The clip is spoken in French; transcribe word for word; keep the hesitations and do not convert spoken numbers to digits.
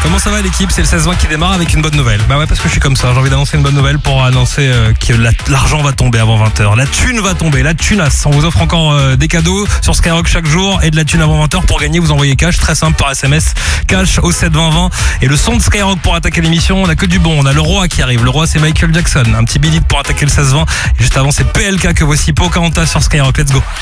Comment ça va l'équipe? C'est le seize vingt qui démarre avec une bonne nouvelle. Bah ouais, parce que je suis comme ça, j'ai envie d'annoncer une bonne nouvelle pour annoncer euh, que la- l'argent va tomber avant vingt heures. La thune va tomber, la thunasse. On vous offre encore euh, des cadeaux sur Skyrock chaque jour et de la thune avant vingt heures. Pour gagner, vous envoyez cash, très simple, par S M S, cash au sept vingt vingt. Et le son de Skyrock pour attaquer l'émission, on a que du bon. On a le roi qui arrive. Le roi, c'est Michael Jackson. Un petit billet pour attaquer le seize vingt. Et juste avant, c'est P L K que voici Pocahontas sur Skyrock. Let's go.